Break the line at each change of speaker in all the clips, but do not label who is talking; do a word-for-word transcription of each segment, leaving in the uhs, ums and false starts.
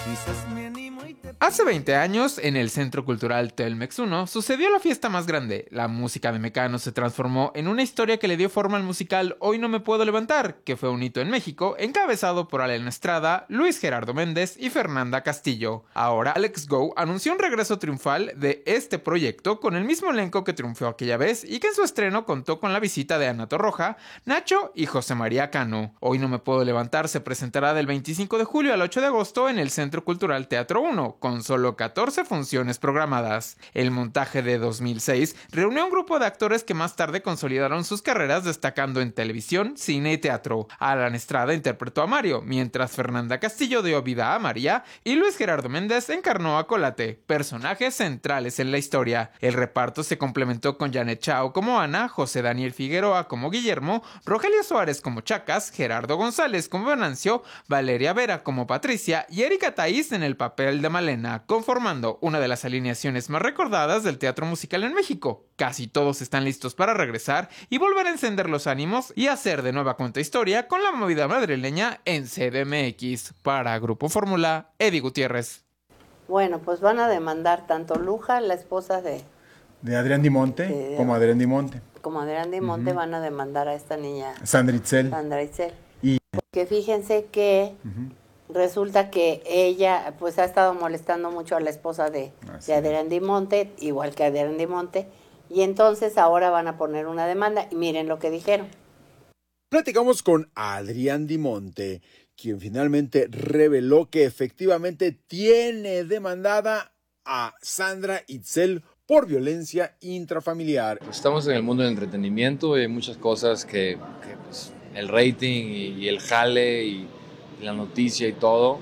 Hace veinte años, en el Centro Cultural Telmex uno, sucedió la fiesta más grande. La música de Mecano se transformó en una historia que le dio forma al musical Hoy No Me Puedo Levantar, que fue un hito en México, encabezado por Alena Estrada, Luis Gerardo Méndez y Fernanda Castillo. Ahora, Alex Go anunció un regreso triunfal de este proyecto con el mismo elenco que triunfó aquella vez y que en su estreno contó con la visita de Ana Torroja, Nacho y José María Cano. Hoy No Me Puedo Levantar se presentará del veinticinco de julio al ocho de agosto en el Centro Cultural Teatro uno, con solo catorce funciones programadas. El montaje de dos mil seis reunió a un grupo de actores que más tarde consolidaron sus carreras destacando en televisión, cine y teatro. Alan Estrada interpretó a Mario, mientras Fernanda Castillo dio vida a María y Luis Gerardo Méndez encarnó a Colate, personajes centrales en la historia. El reparto se complementó con Janet Chao como Ana, José Daniel Figueroa como Guillermo, Rogelio Suárez como Chacas, Gerardo González como Venancio, Valeria Vera como Patricia y Erika Taiz en el papel de Malena, conformando una de las alineaciones más recordadas del teatro musical en México. Casi todos están listos para regresar y volver a encender los ánimos y hacer de nueva cuenta historia con la movida madrileña en C D M X. Para Grupo Fórmula, Eddie Gutiérrez.
Bueno, pues van a demandar tanto Luja, la esposa de...
De Adrián Dimonte, de, como Adrián Dimonte.
Como Adrián Dimonte uh-huh. van a demandar a esta niña.
Sandra Itzel.
Sandra Itzel. Y... Porque fíjense que... Uh-huh. Resulta que ella pues ha estado molestando mucho a la esposa de, de Adrián Dimonte, igual que Adrián Dimonte, y entonces ahora van a poner una demanda y miren lo que dijeron.
Platicamos con Adrián Dimonte, quien finalmente reveló que efectivamente tiene demandada a Sandra Itzel por violencia intrafamiliar.
Estamos en el mundo del entretenimiento y hay muchas cosas que, que pues, el rating y, y el jale y la noticia y todo,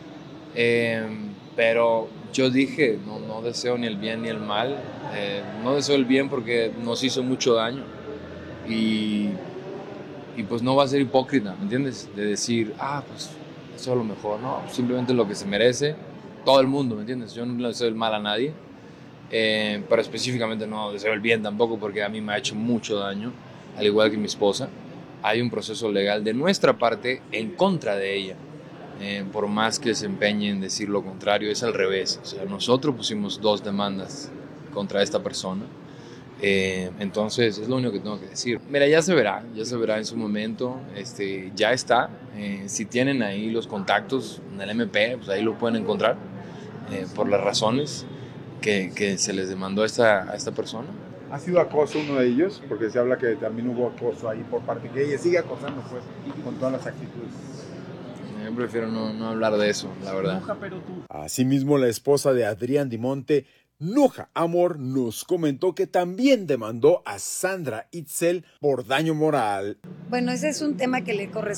eh, pero yo dije, no, no deseo ni el bien ni el mal, eh, no deseo el bien porque nos hizo mucho daño y, y pues no va a ser hipócrita, ¿me entiendes? De decir, ah, pues eso es lo mejor, no, simplemente lo que se merece todo el mundo, ¿me entiendes? Yo no le deseo el mal a nadie, eh, pero específicamente no deseo el bien tampoco porque a mí me ha hecho mucho daño, al igual que mi esposa. Hay un proceso legal de nuestra parte en contra de ella. Eh, por más que se empeñe en decir lo contrario, es al revés. O sea, nosotros pusimos dos demandas contra esta persona. Eh, entonces, es lo único que tengo que decir. Mira, ya se verá, ya se verá en su momento. Este, ya está. Eh, si tienen ahí los contactos en el M P, pues ahí lo pueden encontrar. Eh, por las razones que, que se les demandó a esta, a esta persona.
¿Ha sido acoso uno de ellos? Porque se habla que también hubo acoso ahí por parte que ella sigue acosando pues con todas las actitudes.
Yo prefiero no, no hablar de eso, la verdad.
Asimismo, la esposa de Adrián Dimonte, Nuja Amor, nos comentó que también demandó a Sandra Itzel por daño moral.
Bueno, ese es un tema que le corresponde